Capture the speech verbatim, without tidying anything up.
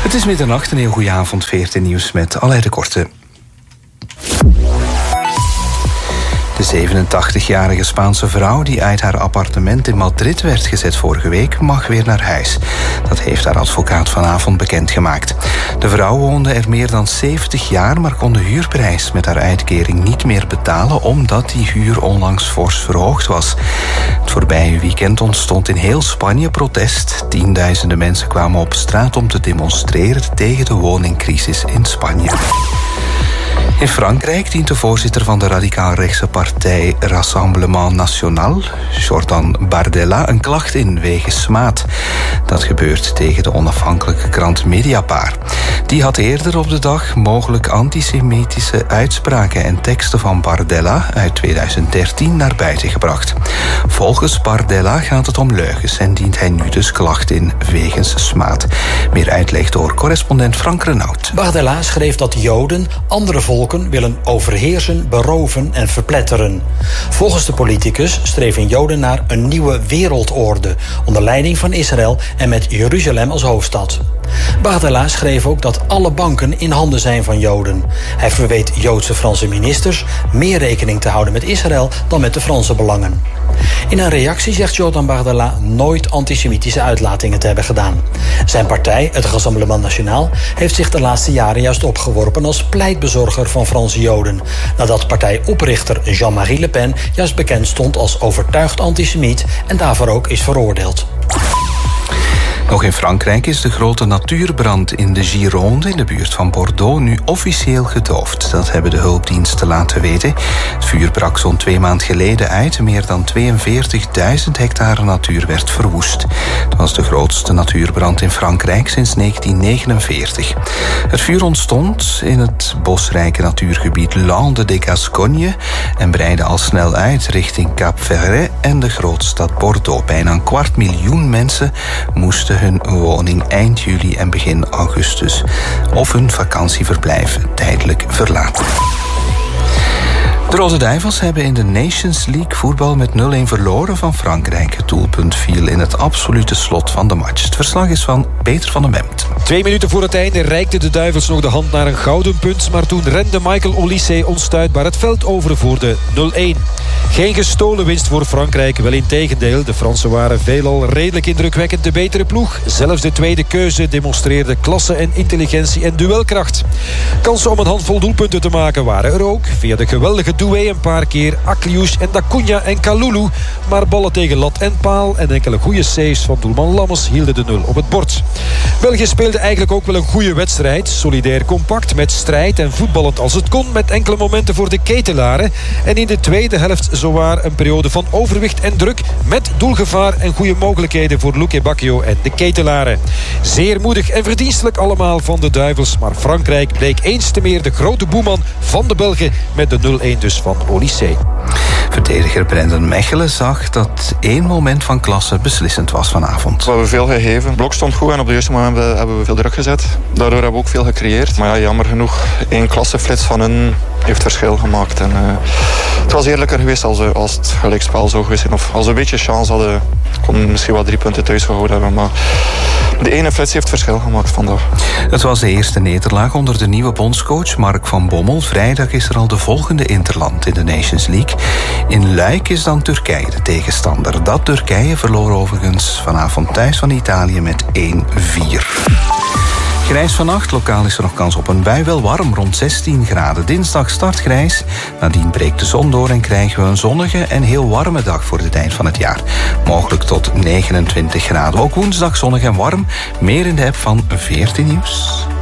Het is middernacht, een heel goede avond, veertien nieuws met Alain de Korte. De zevenentachtigjarige Spaanse vrouw die uit haar appartement in Madrid werd gezet vorige week mag weer naar huis. Dat heeft haar advocaat vanavond bekendgemaakt. De vrouw woonde er meer dan zeventig jaar, maar kon de huurprijs met haar uitkering niet meer betalen omdat die huur onlangs fors verhoogd was. Het voorbije weekend ontstond in heel Spanje protest. Tienduizenden mensen kwamen op straat om te demonstreren tegen de woningcrisis in Spanje. In Frankrijk dient de voorzitter van de radicaal-rechtse partij Rassemblement National, Jordan Bardella, een klacht in wegens smaad. Dat gebeurt tegen de onafhankelijke krant Mediapart. Die had eerder op de dag mogelijk antisemitische uitspraken en teksten van Bardella uit tweeduizend dertien naar buiten gebracht. Volgens Bardella gaat het om leugens en dient hij nu dus klacht in wegens smaad. Meer uitleg door correspondent Frank Renaud. Bardella schreef dat Joden andere volken willen overheersen, beroven en verpletteren. Volgens de politicus streven Joden naar een nieuwe wereldorde onder leiding van Israël en met Jeruzalem als hoofdstad. Bardella schreef ook dat alle banken in handen zijn van Joden. Hij verweet Joodse Franse ministers meer rekening te houden met Israël dan met de Franse belangen. In een reactie zegt Jordan Bardella nooit antisemitische uitlatingen te hebben gedaan. Zijn partij, het Rassemblement National, heeft zich de laatste jaren juist opgeworpen als pleitbezorger van Franse Joden, nadat partijoprichter Jean-Marie Le Pen juist bekend stond als overtuigd antisemiet en daarvoor ook is veroordeeld. Nog in Frankrijk is de grote natuurbrand in de Gironde in de buurt van Bordeaux nu officieel gedoofd. Dat hebben de hulpdiensten laten weten. Het vuur brak zo'n twee maanden geleden uit. Meer dan tweeënveertigduizend hectare natuur werd verwoest. Het was de grootste natuurbrand in Frankrijk sinds negentien negenenveertig. Het vuur ontstond in het bosrijke natuurgebied Landes de Gascogne en breidde al snel uit richting Cap Ferret en de grootstad Bordeaux. Bijna een kwart miljoen mensen moesten hun woning eind juli en begin augustus of hun vakantieverblijf tijdelijk verlaten. De Rode Duivels hebben in de Nations League voetbal met nul-een verloren van Frankrijk. Het doelpunt viel in het absolute slot van de match. Het verslag is van Peter van den Bemt. Twee minuten voor het einde reikten de Duivels nog de hand naar een gouden punt, maar toen rende Michael Olise onstuitbaar het veld over voor de nul-een. Geen gestolen winst voor Frankrijk, wel integendeel. De Fransen waren veelal redelijk indrukwekkend de betere ploeg. Zelfs de tweede keuze demonstreerde klasse en intelligentie en duelkracht. Kansen om een handvol doelpunten te maken waren er ook. Via de geweldige doué een paar keer Akliouche en Dacuña en Kalulu. Maar ballen tegen lat en paal en enkele goede saves van doelman Lammers hielden de nul op het bord. België speelde eigenlijk ook wel een goede wedstrijd. Solidair compact met strijd en voetballend als het kon, met enkele momenten voor de Ketelaren. En in de tweede helft zowaar een periode van overwicht en druk met doelgevaar en goede mogelijkheden voor Luque Bacchio en de Ketelaren. Zeer moedig en verdienstelijk allemaal van de Duivels, maar Frankrijk bleek eens te meer de grote boeman van de Belgen met de nul-een dus van Olise. Verdediger Brendan Mechelen zag dat één moment van klasse beslissend was vanavond. We hebben veel gegeven. Het blok stond goed en op de juiste moment hebben we veel druk gezet. Daardoor hebben we ook veel gecreëerd. Maar ja, jammer genoeg, één klasseflits van hun heeft verschil gemaakt. En, uh, het was eerlijker geweest als, uh, als het gelijkspel zou geweest zijn. Of als we een beetje chance hadden, konden we misschien wel drie punten thuis gehouden hebben. Maar de ene flits heeft verschil gemaakt vandaag. Het was de eerste nederlaag onder de nieuwe bondscoach Mark van Bommel. Vrijdag is er al de volgende interland in de Nations League. In Luik is dan Turkije de tegenstander. Dat Turkije verloor overigens vanavond thuis van Italië met één vier. Grijs vannacht, lokaal is er nog kans op een bui. Wel warm, rond zestien graden. Dinsdag start grijs. Nadien breekt de zon door en krijgen we een zonnige en heel warme dag voor het eind van het jaar. Mogelijk tot negenentwintig graden. Ook woensdag zonnig en warm. Meer in de app van veertien Nieuws.